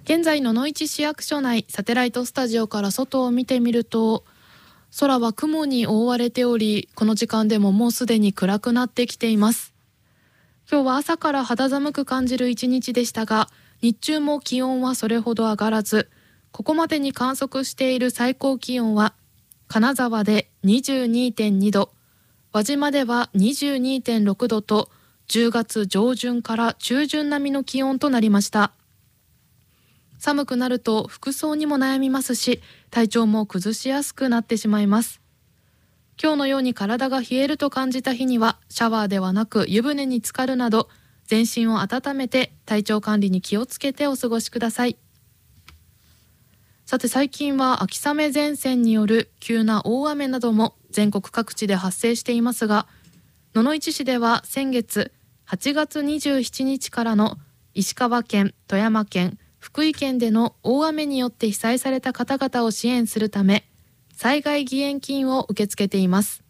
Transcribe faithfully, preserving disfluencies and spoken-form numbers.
現在野々市市役所内、サテライトスタジオから外を見てみると、空は雲に覆われており、この時間でももうすでに暗くなってきています。今日は朝から肌寒く感じる一日でしたが、日中も気温はそれほど上がらず、ここまでに観測している最高気温は金沢で にじゅうにてんに 度、輪島では にじゅうにてんろく 度と、じゅうがつ上旬から中旬並みの気温となりました。寒くなると服装にも悩みますし、体調も崩しやすくなってしまいます。今日のように体が冷えると感じた日には、シャワーではなく湯船に浸かるなど、全身を温めて体調管理に気をつけてお過ごしください。さて、最近は秋雨前線による急な大雨なども全国各地で発生していますが、野々市市では先月はちがつにじゅうしちにちからの石川県、富山県、福井県での大雨によって被災された方々を支援するため、災害義援金を受け付けています。